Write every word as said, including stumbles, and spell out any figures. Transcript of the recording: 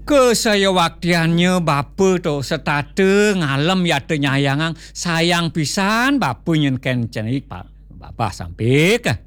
Kesayawaktiannya bapa tu setate ngalem ya tenyayangang sayang pisan bapa nyen kencen pak bapa sampai ke